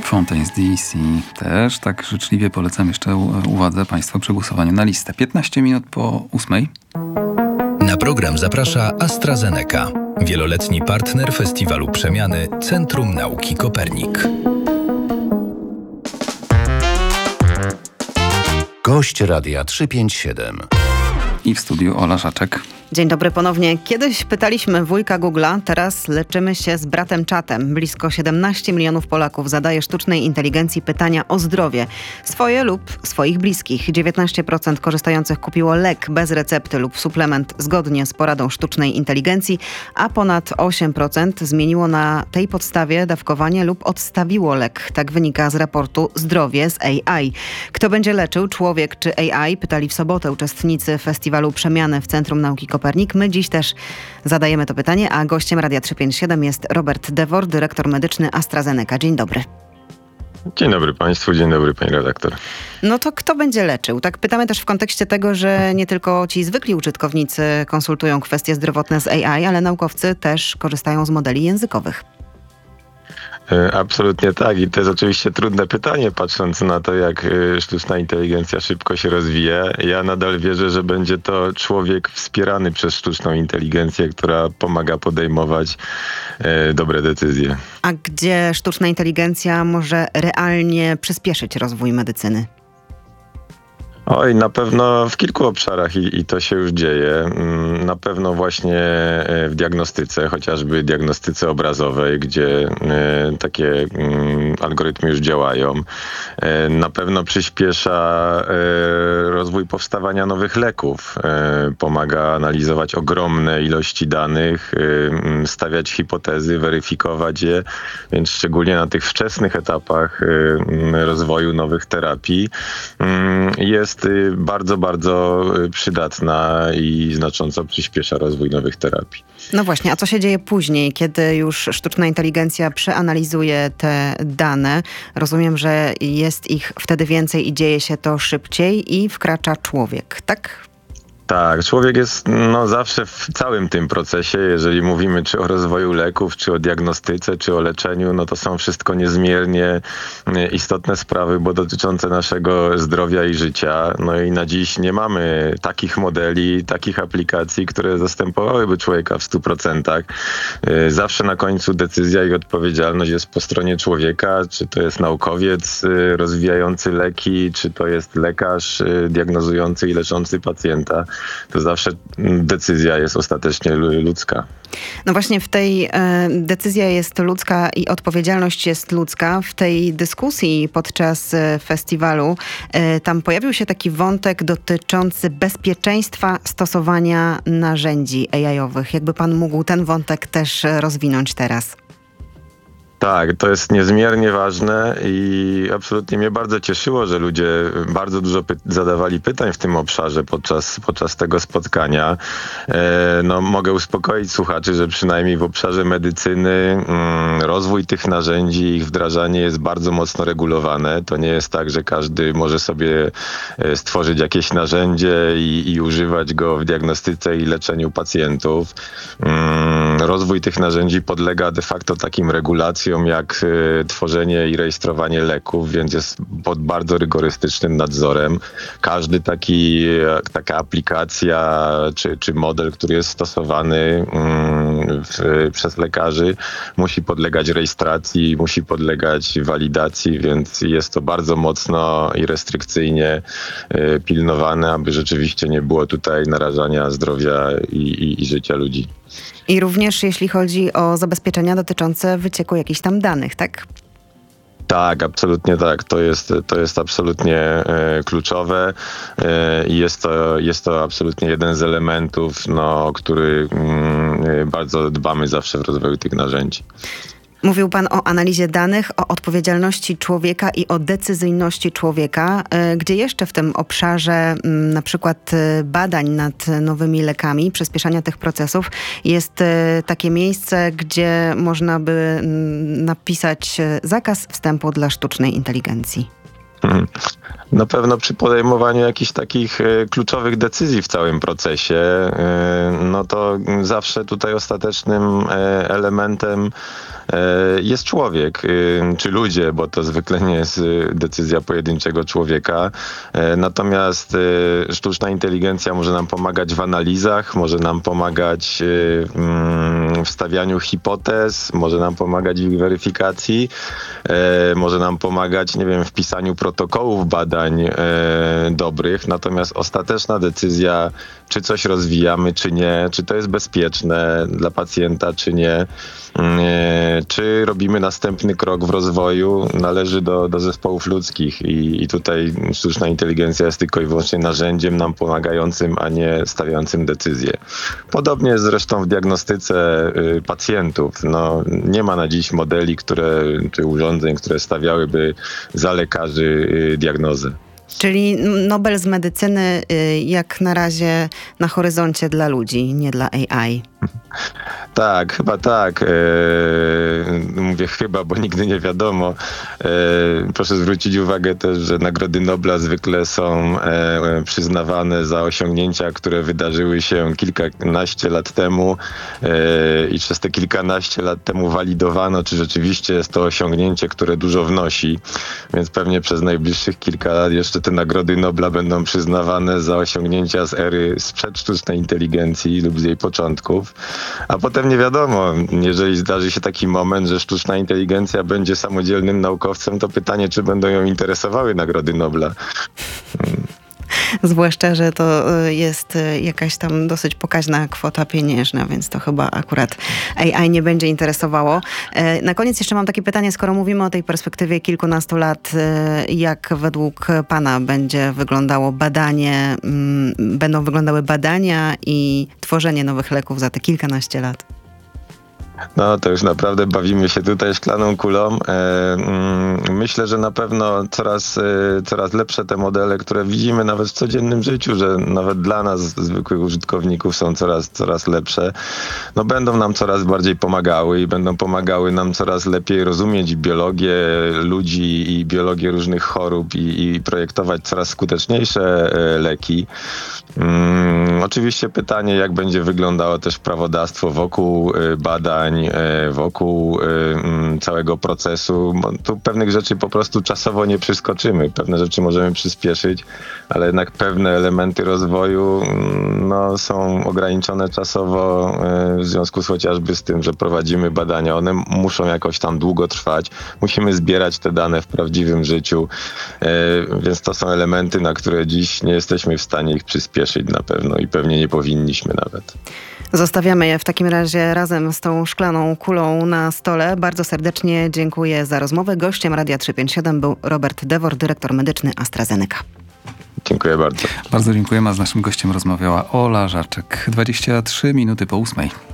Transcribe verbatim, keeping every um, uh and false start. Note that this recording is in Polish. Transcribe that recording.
Fountains D C też tak życzliwie polecam jeszcze uwadze Państwa przy głosowaniu na listę. piętnaście minut po ósmej. Na program zaprasza AstraZeneca, wieloletni partner Festiwalu Przemiany Centrum Nauki Kopernik. Gość Radia trzysta pięćdziesiąt siedem. I w studiu Ola Szaczek. Dzień dobry ponownie. Kiedyś pytaliśmy wujka Google'a, teraz leczymy się z bratem czatem. Blisko siedemnaście milionów Polaków zadaje sztucznej inteligencji pytania o zdrowie. Swoje lub swoich bliskich. dziewiętnaście procent korzystających kupiło lek bez recepty lub suplement zgodnie z poradą sztucznej inteligencji, a ponad osiem procent zmieniło na tej podstawie dawkowanie lub odstawiło lek. Tak wynika z raportu Zdrowie z A I. Kto będzie leczył, człowiek czy A I? Pytali w sobotę uczestnicy Festiwalu Przemiany w Centrum Nauki Kopernik. My dziś też zadajemy to pytanie, a gościem Radia trzysta pięćdziesiąt siedem jest Robert Dewor, dyrektor medyczny AstraZeneca. Dzień dobry. Dzień dobry Państwu, dzień dobry Pani redaktor. No to kto będzie leczył? Tak pytamy też w kontekście tego, że nie tylko ci zwykli użytkownicy konsultują kwestie zdrowotne z A I, ale naukowcy też korzystają z modeli językowych. Absolutnie tak i to jest oczywiście trudne pytanie, patrząc na to, jak sztuczna inteligencja szybko się rozwija. Ja nadal wierzę, że będzie to człowiek wspierany przez sztuczną inteligencję, która pomaga podejmować dobre decyzje. A gdzie sztuczna inteligencja może realnie przyspieszyć rozwój medycyny? Oj, na pewno w kilku obszarach i, i to się już dzieje. Na pewno właśnie w diagnostyce, chociażby diagnostyce obrazowej, gdzie takie algorytmy już działają. Na pewno przyspiesza rozwój powstawania nowych leków. Pomaga analizować ogromne ilości danych, stawiać hipotezy, weryfikować je, więc szczególnie na tych wczesnych etapach rozwoju nowych terapii jest bardzo, bardzo przydatna i znacząco przyspiesza rozwój nowych terapii. No właśnie, a co się dzieje później, kiedy już sztuczna inteligencja przeanalizuje te dane? Rozumiem, że jest ich wtedy więcej i dzieje się to szybciej i wkracza człowiek, tak? Tak, człowiek jest no, zawsze w całym tym procesie, jeżeli mówimy czy o rozwoju leków, czy o diagnostyce, czy o leczeniu, no to są wszystko niezmiernie istotne sprawy, bo dotyczące naszego zdrowia i życia. No i na dziś nie mamy takich modeli, takich aplikacji, które zastępowałyby człowieka w stu procentach. Zawsze na końcu decyzja i odpowiedzialność jest po stronie człowieka, czy to jest naukowiec rozwijający leki, czy to jest lekarz diagnozujący i leczący pacjenta. To zawsze decyzja jest ostatecznie ludzka. No właśnie w tej e, decyzja jest ludzka i odpowiedzialność jest ludzka. W tej dyskusji podczas e, festiwalu e, tam pojawił się taki wątek dotyczący bezpieczeństwa stosowania narzędzi A I-owych. Jakby pan mógł ten wątek też rozwinąć teraz? Tak, to jest niezmiernie ważne i absolutnie mnie bardzo cieszyło, że ludzie bardzo dużo py- zadawali pytań w tym obszarze podczas, podczas tego spotkania. E, no, mogę uspokoić słuchaczy, że przynajmniej w obszarze medycyny mm, rozwój tych narzędzi, ich wdrażanie jest bardzo mocno regulowane. To nie jest tak, że każdy może sobie stworzyć jakieś narzędzie i, i używać go w diagnostyce i leczeniu pacjentów. Mm, rozwój tych narzędzi podlega de facto takim regulacjom, jak y, tworzenie i rejestrowanie leków, więc jest pod bardzo rygorystycznym nadzorem. Każdy taki, taka aplikacja czy, czy model, który jest stosowany y, w, przez lekarzy, musi podlegać rejestracji, musi podlegać walidacji, więc jest to bardzo mocno i restrykcyjnie y, pilnowane, aby rzeczywiście nie było tutaj narażania zdrowia i, i, i życia ludzi. I również jeśli chodzi o zabezpieczenia dotyczące wycieku jakichś tam danych, tak? Tak, absolutnie tak. To jest, to jest absolutnie e, kluczowe i e, jest, to, jest to absolutnie jeden z elementów, no, który mm, bardzo dbamy zawsze w rozwoju tych narzędzi. Mówił pan o analizie danych, o odpowiedzialności człowieka i o decyzyjności człowieka. Gdzie jeszcze w tym obszarze na przykład badań nad nowymi lekami, przyspieszania tych procesów jest takie miejsce, gdzie można by napisać zakaz wstępu dla sztucznej inteligencji? Hmm. Na pewno przy podejmowaniu jakichś takich y, kluczowych decyzji w całym procesie, y, no to zawsze tutaj ostatecznym y, elementem jest człowiek, czy ludzie, bo to zwykle nie jest decyzja pojedynczego człowieka. Natomiast sztuczna inteligencja może nam pomagać w analizach, może nam pomagać w stawianiu hipotez, może nam pomagać w ich weryfikacji, może nam pomagać, nie wiem, w pisaniu protokołów badań dobrych. Natomiast ostateczna decyzja, czy coś rozwijamy, czy nie, czy to jest bezpieczne dla pacjenta, czy nie, czy robimy następny krok w rozwoju, należy do, do zespołów ludzkich i, i tutaj sztuczna inteligencja jest tylko i wyłącznie narzędziem nam pomagającym, a nie stawiającym decyzję. Podobnie jest zresztą w diagnostyce y, pacjentów. No, nie ma na dziś modeli, które, czy urządzeń, które stawiałyby za lekarzy y, diagnozę. Czyli Nobel z medycyny y, jak na razie na horyzoncie dla ludzi, nie dla A I. Tak, chyba tak. E, mówię chyba, bo nigdy nie wiadomo. E, proszę zwrócić uwagę też, że Nagrody Nobla zwykle są e, przyznawane za osiągnięcia, które wydarzyły się kilkanaście lat temu e, i przez te kilkanaście lat temu walidowano, czy rzeczywiście jest to osiągnięcie, które dużo wnosi. Więc pewnie przez najbliższych kilka lat jeszcze te Nagrody Nobla będą przyznawane za osiągnięcia z ery sprzed sztucznej inteligencji lub z jej początków. A potem nie wiadomo, jeżeli zdarzy się taki moment, że sztuczna inteligencja będzie samodzielnym naukowcem, to pytanie, czy będą ją interesowały Nagrody Nobla. Zwłaszcza, że to jest jakaś tam dosyć pokaźna kwota pieniężna, więc to chyba akurat A I nie będzie interesowało. Na koniec jeszcze mam takie pytanie, skoro mówimy o tej perspektywie kilkunastu lat, jak według pana będzie wyglądało badanie, będą wyglądały badania i tworzenie nowych leków za te kilkanaście lat? No to już naprawdę bawimy się tutaj szklaną kulą. Myślę, że na pewno coraz, coraz lepsze te modele, które widzimy nawet w codziennym życiu, że nawet dla nas, zwykłych użytkowników, są coraz, coraz lepsze. No będą nam coraz bardziej pomagały i będą pomagały nam coraz lepiej rozumieć biologię ludzi i biologię różnych chorób i, i projektować coraz skuteczniejsze leki. Hmm, oczywiście pytanie, jak będzie wyglądało też prawodawstwo wokół badań, wokół całego procesu. Tu pewnych rzeczy po prostu czasowo nie przeskoczymy. Pewne rzeczy możemy przyspieszyć, ale jednak pewne elementy rozwoju no, są ograniczone czasowo w związku z chociażby z tym, że prowadzimy badania. One muszą jakoś tam długo trwać. Musimy zbierać te dane w prawdziwym życiu, więc to są elementy, na które dziś nie jesteśmy w stanie ich przyspieszyć na pewno i pewnie nie powinniśmy nawet. Zostawiamy je w takim razie razem z tą szklaną kulą na stole. Bardzo serdecznie dziękuję za rozmowę. Gościem Radia trzysta pięćdziesiąt siedem był Robert Dewor, dyrektor medyczny AstraZeneca. Dziękuję bardzo. Bardzo dziękujemy, a z naszym gościem rozmawiała Ola Żarczek. dwadzieścia trzy minuty po ósmej.